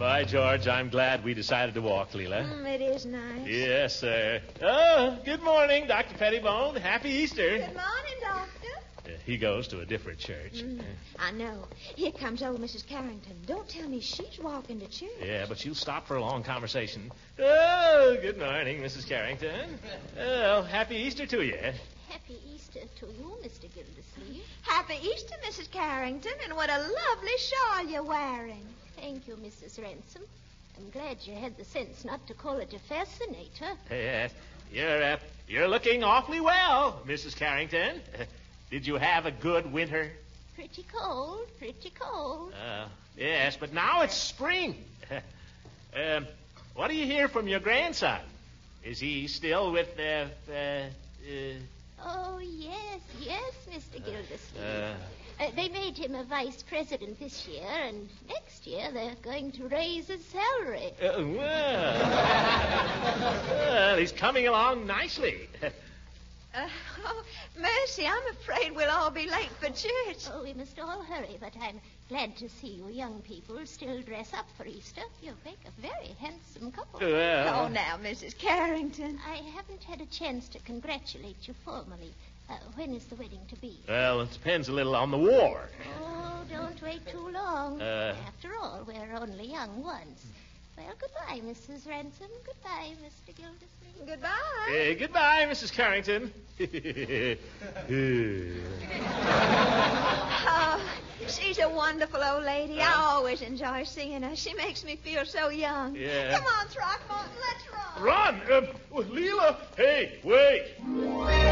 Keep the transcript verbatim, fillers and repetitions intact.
By George, I'm glad we decided to walk, Leela. Mm, it is nice. Yes, sir. Oh, good morning, Doctor Pettibone. Happy Easter. Good morning, Doctor. Uh, he goes to a different church. Mm, I know. Here comes old Missus Carrington. Don't tell me she's walking to church. Yeah, but she'll stop for a long conversation. Oh, good morning, Missus Carrington. Oh, happy Easter to you. Happy Easter to you, Mister Gildersleeve. Happy Easter, Missus Carrington, and what a lovely shawl you're wearing. Thank you, Missus Ransom. I'm glad you had the sense not to call it a fascinator. Yes, you're, uh, you're looking awfully well, Missus Carrington. Uh, did you have a good winter? Pretty cold, pretty cold. Uh, yes, but now it's spring. um, what do you hear from your grandson? Is he still with the... Uh, uh, Oh, yes, yes, Mister Gildersleeve. uh, Uh, they made him a vice president this year, and next year they're going to raise his salary. uh, well, well, he's coming along nicely. Uh, oh, mercy, I'm afraid we'll all be late for church. Oh, we must all hurry, but I'm glad to see you young people still dress up for Easter. You make a very handsome couple. Well, Oh, now, Missus Carrington. I haven't had a chance to congratulate you formally. Uh, when is the wedding to be? well, it depends a little on the war. Oh, don't wait too long. Uh. After all, we're only young once. Well, goodbye, Missus Ransom. Goodbye, Mister Gildersleeve. Goodbye. Uh, goodbye, Missus Carrington. Oh, she's a wonderful old lady. I always enjoy seeing her. She makes me feel so young. Yeah. Come on, Throckmorton, let's run. Run! Uh, Leela! Hey, wait!